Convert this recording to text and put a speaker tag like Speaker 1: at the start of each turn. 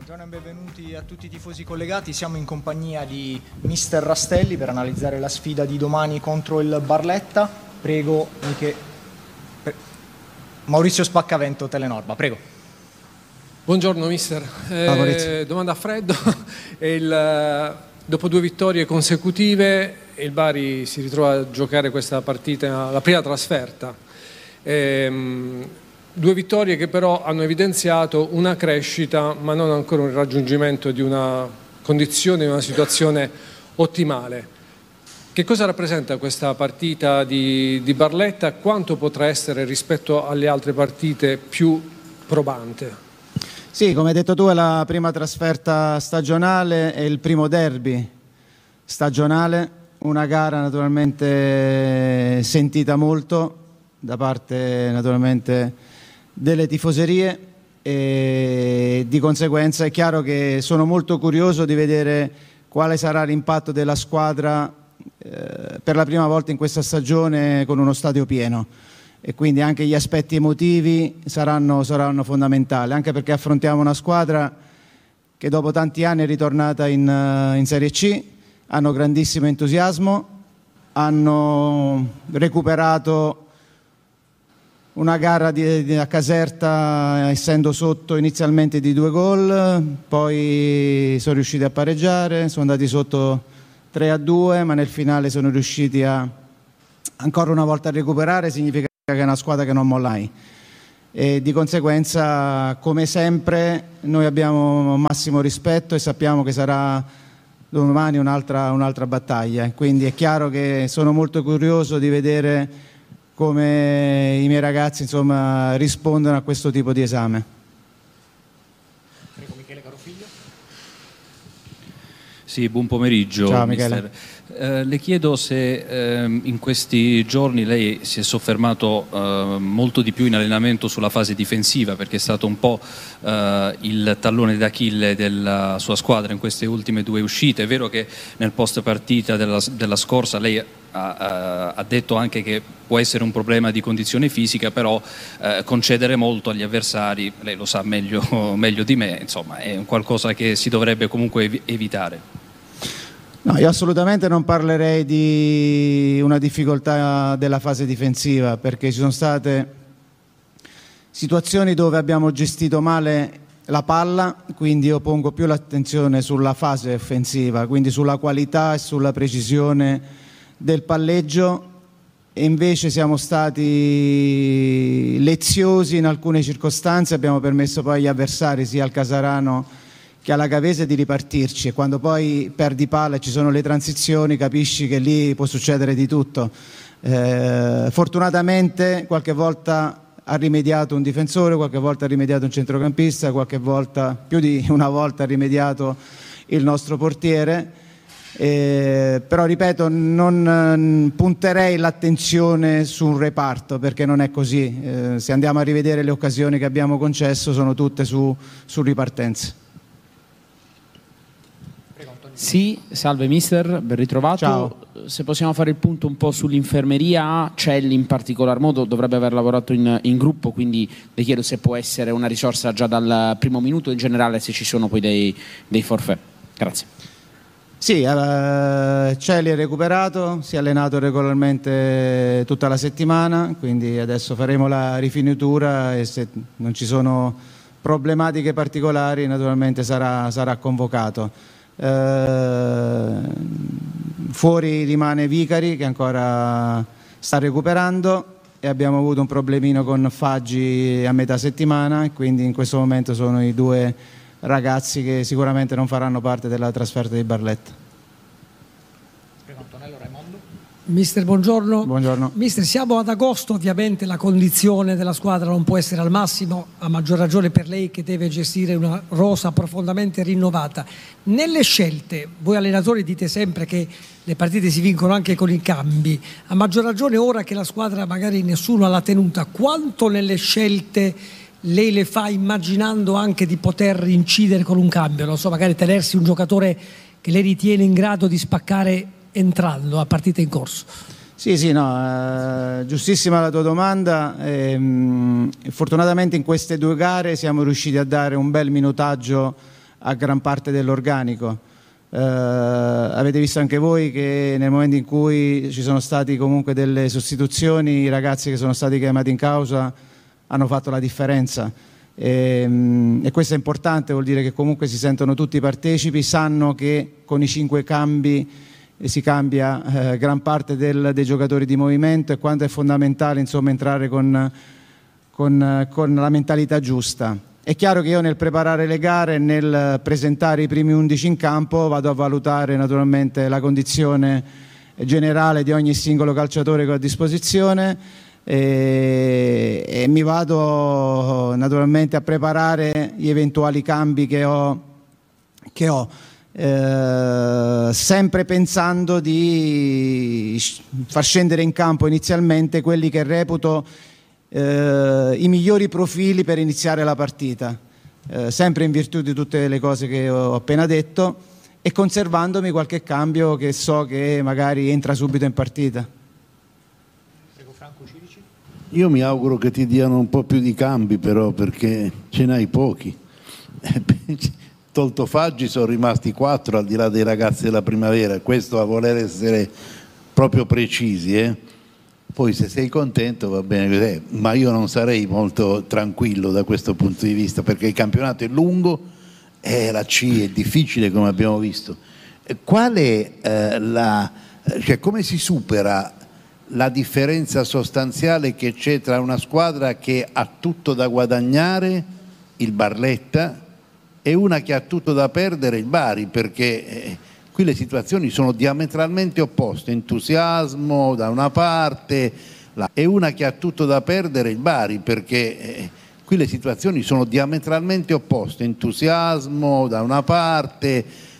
Speaker 1: Buongiorno e benvenuti a tutti i tifosi collegati. Siamo in compagnia di Mister Rastelli per analizzare la sfida di domani contro il Barletta. Prego, Maurizio Spaccavento, Telenorba, prego.
Speaker 2: Buongiorno mister, domanda a freddo. Dopo 2 vittorie consecutive il Bari si ritrova a giocare questa partita, la prima trasferta. 2 vittorie che però hanno evidenziato una crescita ma non ancora un raggiungimento di una condizione, di una situazione ottimale. Che cosa rappresenta questa partita di Barletta? Quanto potrà essere rispetto alle altre partite più probante?
Speaker 3: Sì, come hai detto tu è la prima trasferta stagionale e il primo derby stagionale, una gara naturalmente sentita molto da parte naturalmente delle tifoserie e di conseguenza è chiaro che sono molto curioso di vedere quale sarà l'impatto della squadra per la prima volta in questa stagione con uno stadio pieno, e quindi anche gli aspetti emotivi saranno fondamentali, anche perché affrontiamo una squadra che dopo tanti anni è ritornata in Serie C, hanno grandissimo entusiasmo, hanno recuperato una gara a Caserta essendo sotto inizialmente di 2 gol, poi sono riusciti a pareggiare, sono andati sotto 3-2, ma nel finale sono riusciti ancora una volta a recuperare. Significa che è una squadra che non molla mai, e di conseguenza come sempre noi abbiamo massimo rispetto e sappiamo che sarà domani un'altra battaglia, quindi è chiaro che sono molto curioso di vedere come i miei ragazzi insomma rispondono a questo tipo di esame.
Speaker 1: Prego Michele Carofiglio.
Speaker 4: Sì, buon pomeriggio.
Speaker 3: Ciao Michele.
Speaker 4: Le chiedo se in questi giorni lei si è soffermato molto di più in allenamento sulla fase difensiva, perché è stato un po' il tallone d'Achille della sua squadra in queste ultime 2 uscite. È vero che nel post partita della scorsa lei ha detto anche che può essere un problema di condizione fisica, però concedere molto agli avversari, lei lo sa meglio di me, insomma è un qualcosa che si dovrebbe comunque evitare.
Speaker 3: No, io assolutamente non parlerei di una difficoltà della fase difensiva, perché ci sono state situazioni dove abbiamo gestito male la palla, quindi io pongo più l'attenzione sulla fase offensiva, quindi sulla qualità e sulla precisione del palleggio, e invece siamo stati leziosi in alcune circostanze, abbiamo permesso poi agli avversari, sia al Casarano che alla Gavese, di ripartirci, e quando poi perdi palla e ci sono le transizioni capisci che lì può succedere di tutto. Fortunatamente qualche volta ha rimediato un difensore, qualche volta ha rimediato un centrocampista, qualche volta, più di una volta, ha rimediato il nostro portiere, però ripeto, non punterei l'attenzione su un reparto, perché non è così. Se andiamo a rivedere le occasioni che abbiamo concesso sono tutte su ripartenze.
Speaker 5: Sì, salve mister, ben ritrovato.
Speaker 3: Ciao.
Speaker 5: Se possiamo fare il punto un po' sull'infermeria, Celli in particolar modo dovrebbe aver lavorato in gruppo, quindi le chiedo se può essere una risorsa già dal primo minuto, in generale se ci sono poi dei forfait. Grazie.
Speaker 3: Sì, Celli è recuperato, si è allenato regolarmente tutta la settimana, quindi adesso faremo la rifinitura e se non ci sono problematiche particolari naturalmente sarà convocato. Fuori rimane Vicari, che ancora sta recuperando, e abbiamo avuto un problemino con Faggi a metà settimana, e quindi in questo momento sono i 2 ragazzi che sicuramente non faranno parte della trasferta di Barletta.
Speaker 6: Mister, buongiorno.
Speaker 3: Buongiorno.
Speaker 6: Mister, siamo ad agosto, ovviamente la condizione della squadra non può essere al massimo, a maggior ragione per lei che deve gestire una rosa profondamente rinnovata. Nelle scelte, voi allenatori dite sempre che le partite si vincono anche con i cambi, a maggior ragione ora che la squadra magari nessuno ha la tenuta, quanto nelle scelte lei le fa immaginando anche di poter incidere con un cambio, non so, magari tenersi un giocatore che lei ritiene in grado di spaccare entrando a partita in corso?
Speaker 3: Sì, no, giustissima la tua domanda. Fortunatamente in queste 2 gare siamo riusciti a dare un bel minutaggio a gran parte dell'organico. Avete visto anche voi che nel momento in cui ci sono stati comunque delle sostituzioni, i ragazzi che sono stati chiamati in causa hanno fatto la differenza, e questo è importante, vuol dire che comunque si sentono tutti partecipi, sanno che con i 5 cambi si cambia gran parte dei giocatori di movimento, e quanto è fondamentale insomma entrare con la mentalità giusta. È chiaro che io nel preparare le gare, nel presentare i primi 11 in campo, vado a valutare naturalmente la condizione generale di ogni singolo calciatore che ho a disposizione, e mi vado naturalmente a preparare gli eventuali cambi che ho sempre pensando di far scendere in campo inizialmente quelli che reputo i migliori profili per iniziare la partita, sempre in virtù di tutte le cose che ho appena detto, e conservandomi qualche cambio che so che magari entra subito in partita.
Speaker 1: Prego Franco Cirici.
Speaker 7: Io mi auguro che ti diano un po' più di cambi, però, perché ce n'hai pochi. Tolto Faggi sono rimasti 4 al di là dei ragazzi della primavera, questo a voler essere proprio precisi, Poi se sei contento va bene così, ma io non sarei molto tranquillo da questo punto di vista, perché il campionato è lungo e la C è difficile, come abbiamo visto. Qual è cioè come si supera la differenza sostanziale che c'è tra una squadra che ha tutto da guadagnare, il Barletta, e una che ha tutto da perdere, il Bari? Perché qui le situazioni sono diametralmente opposte, entusiasmo da una parte, e una che ha tutto da perdere, il Bari, perché qui le situazioni sono diametralmente opposte, entusiasmo da una parte,